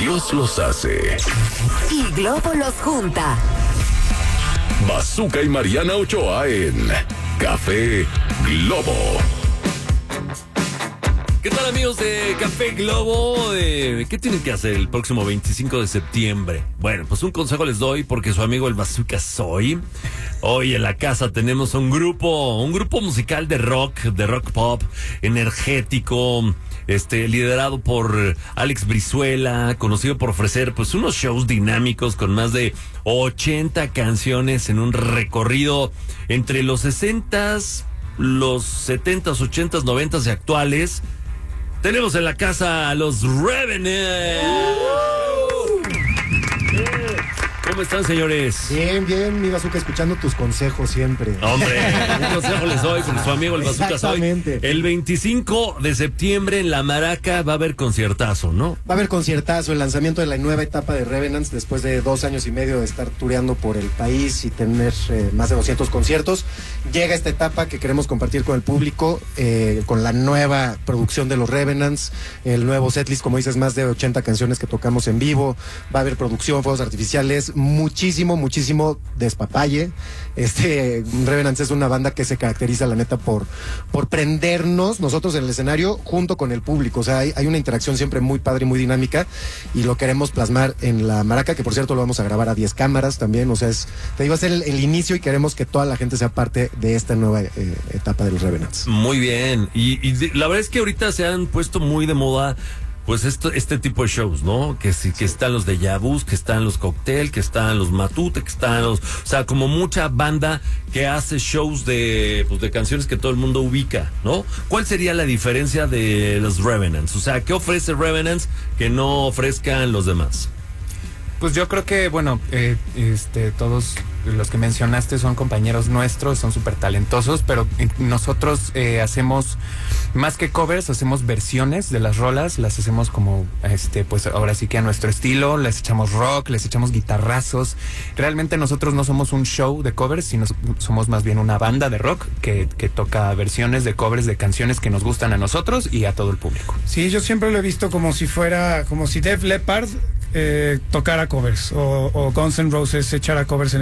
Dios los hace. Y Globo los junta. Bazooka y Mariana Ochoa en Café Globo. ¿Qué tal, amigos de Café Globo? ¿Qué tienen que hacer el próximo 25 de septiembre? Bueno, pues un consejo les doy porque su amigo el Bazooka soy. Hoy en la casa tenemos un grupo musical de rock pop, energético, liderado por Alex Brizuela, conocido por ofrecer pues unos shows dinámicos con más de 80 canciones en un recorrido entre los 60s, los 70s, 80s, 90s y actuales. Tenemos en la casa a los Revenants. ¿Cómo están, señores? Bien, bien, mi Bazooka, escuchando tus consejos siempre. Hombre, un consejo les doy con su amigo el Bazooka soy. Exactamente. El 25 de septiembre en La Maraca va a haber conciertazo, ¿no? Va a haber conciertazo, el lanzamiento de la nueva etapa de Revenants después de 2 años y medio de estar tureando por el país y tener más de 200 conciertos. Llega esta etapa que queremos compartir con el público, con la nueva producción de los Revenants, el nuevo setlist, como dices, más de 80 canciones que tocamos en vivo. Va a haber producción, fuegos artificiales, muchísimo despapalle. Revenants es una banda que se caracteriza, la neta, por prendernos nosotros en el escenario junto con el público. O sea, hay una interacción siempre muy padre y muy dinámica, y lo queremos plasmar en La Maraca, que por cierto lo vamos a grabar a 10 cámaras también. O sea, te digo, es el inicio, y queremos que toda la gente sea parte de esta nueva etapa de los Revenants. Muy bien. Y la verdad es que ahorita se han puesto muy de moda pues este tipo de shows, ¿no? Que están los de Yabús, que están los Cocktail, que están los Matute, que están o sea, como mucha banda que hace shows de canciones que todo el mundo ubica, ¿no? ¿Cuál sería la diferencia de los Revenants? O sea, ¿qué ofrece Revenants que no ofrezcan los demás? Pues yo creo que, bueno, todos los que mencionaste son compañeros nuestros, son súper talentosos, pero nosotros hacemos, más que covers, hacemos versiones de las rolas, las hacemos como, pues ahora sí que a nuestro estilo, les echamos rock, les echamos guitarrazos. Realmente nosotros no somos un show de covers, sino somos más bien una banda de rock que toca versiones de covers de canciones que nos gustan a nosotros y a todo el público. Sí, yo siempre lo he visto como si Def Leppard tocara covers, o Guns N' Roses echara covers en